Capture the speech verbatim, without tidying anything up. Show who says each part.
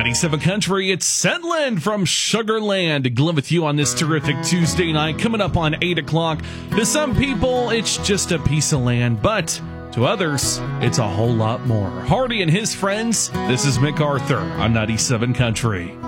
Speaker 1: ninety-seven Country, it's Settlin' from Sugarland. Glenn with you on this terrific Tuesday night. Coming up on eight o'clock. To some people, it's just a piece of land, but to others, it's a whole lot more. Hardy and his friends, this is MacArthur on ninety-seven Country.